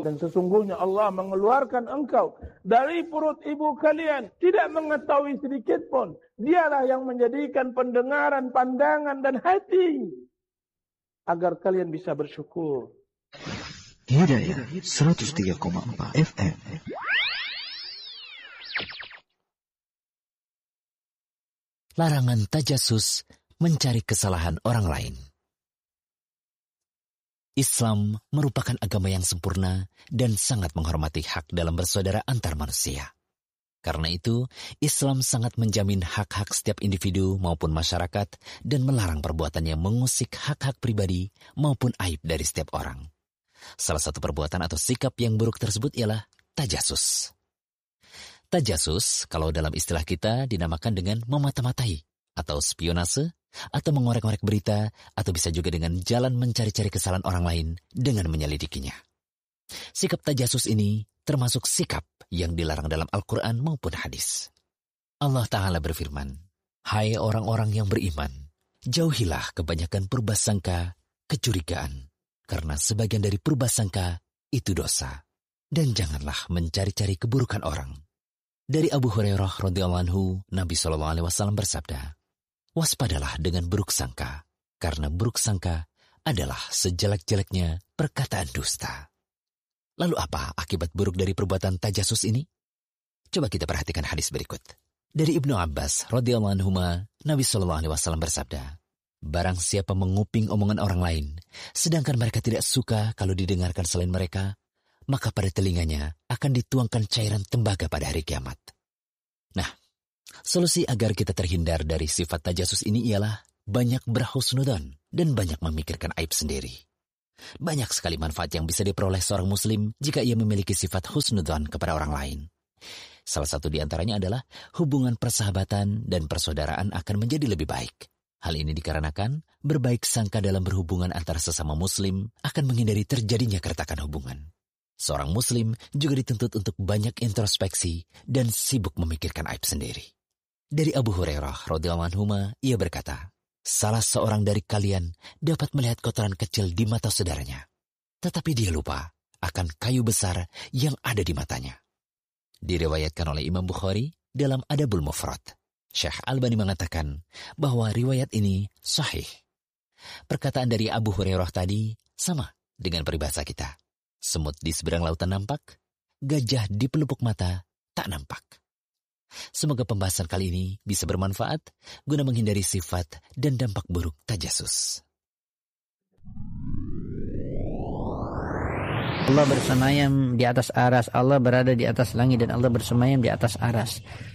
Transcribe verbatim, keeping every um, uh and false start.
Dan sesungguhnya Allah mengeluarkan engkau dari perut ibu kalian tidak mengetahui sedikit pun. Dialah yang menjadikan pendengaran, pandangan dan hati agar kalian bisa bersyukur. Hidayah seratus tiga koma empat F M. Larangan tajasus, mencari kesalahan orang lain. Islam merupakan agama yang sempurna dan sangat menghormati hak dalam bersaudara antar manusia. Karena itu, Islam sangat menjamin hak-hak setiap individu maupun masyarakat dan melarang perbuatan yang mengusik hak-hak pribadi maupun aib dari setiap orang. Salah satu perbuatan atau sikap yang buruk tersebut ialah tajasus. Tajasus, kalau dalam istilah kita, dinamakan dengan memata-matai atau spionase, atau mengorek-ngorek berita, atau bisa juga dengan jalan mencari-cari kesalahan orang lain dengan menyelidikinya. Sikap tajasus ini termasuk sikap yang dilarang dalam Al-Quran maupun hadis. Allah Ta'ala berfirman, "Hai orang-orang yang beriman, jauhilah kebanyakan purbasangka, kecurigaan, karena sebagian dari purbasangka itu dosa, dan janganlah mencari-cari keburukan orang." Dari Abu Hurairah radhiyallahu anhu, Nabi shallallahu alaihi wasallam bersabda, "Waspadalah dengan buruk sangka, karena buruk sangka adalah sejelek-jeleknya perkataan dusta." Lalu apa akibat buruk dari perbuatan tajasus ini? Coba kita perhatikan hadis berikut. Dari Ibnu Abbas radhiyallahu anhuma, Nabi shallallahu alaihi wasallam bersabda, "Barang siapa menguping omongan orang lain, sedangkan mereka tidak suka kalau didengarkan selain mereka, maka pada telinganya akan dituangkan cairan tembaga pada hari kiamat." Nah, solusi agar kita terhindar dari sifat tajasus ini ialah banyak berhusnudzon dan banyak memikirkan aib sendiri. Banyak sekali manfaat yang bisa diperoleh seorang muslim jika ia memiliki sifat husnudzon kepada orang lain. Salah satu di antaranya adalah hubungan persahabatan dan persaudaraan akan menjadi lebih baik. Hal ini dikarenakan berbaik sangka dalam berhubungan antara sesama muslim akan menghindari terjadinya keretakan hubungan. Seorang muslim juga dituntut untuk banyak introspeksi dan sibuk memikirkan aib sendiri. Dari Abu Hurairah radhiyallahu anhu, ia berkata, "Salah seorang dari kalian dapat melihat kotoran kecil di mata saudaranya, tetapi dia lupa akan kayu besar yang ada di matanya." Diriwayatkan oleh Imam Bukhari dalam Adabul Mufrad. Syekh Albani mengatakan bahwa riwayat ini sahih. Perkataan dari Abu Hurairah tadi sama dengan peribahasa kita. Semut di seberang lautan nampak, gajah di pelupuk mata tak nampak. Semoga pembahasan kali ini bisa bermanfaat guna menghindari sifat dan dampak buruk tajasus. Allah bersemayam di atas aras, Allah berada di atas langit dan Allah bersemayam di atas aras.